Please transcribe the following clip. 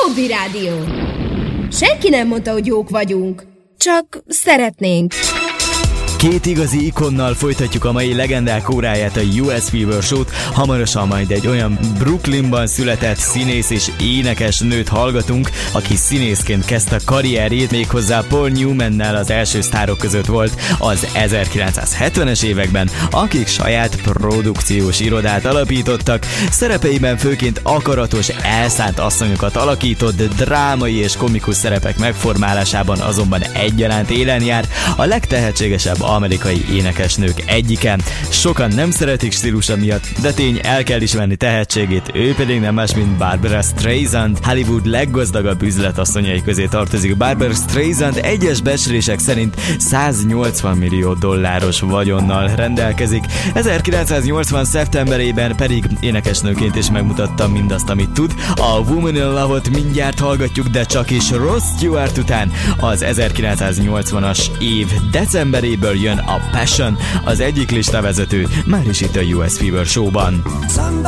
Csobbi Rádió. Senki nem mondta, hogy jók vagyunk. Csak szeretnénk. Két igazi ikonnal folytatjuk a mai legendák óráját, a US Fever Show-t. Hamarosan majd egy olyan Brooklynban született színész és énekes nőt hallgatunk, aki színészként kezdte karrierjét, méghozzá Paul Newmannel az első sztárok között volt az 1970-es években, akik saját produkciós irodát alapítottak. Szerepeiben főként akaratos, elszánt asszonyokat alakított, drámai és komikus szerepek megformálásában azonban egyaránt élen jár, a legtehetségesebb amerikai énekesnők egyike. Sokan nem szeretik stílusa miatt, de tény, el kell ismerni tehetségét, ő pedig nem más, mint Barbra Streisand. Hollywood leggazdagabb üzletasszonyai közé tartozik. Barbra Streisand egyes becslések szerint $180 millió vagyonnal rendelkezik. 1980. szeptemberében pedig énekesnőként is megmutatta mindazt, amit tud. A Woman in Love-ot mindjárt hallgatjuk, de csak is Ross Stewart után az 1980-as év decemberéből jön a Passion, az egyik listavezető, már is itt a US Fever Show-ban.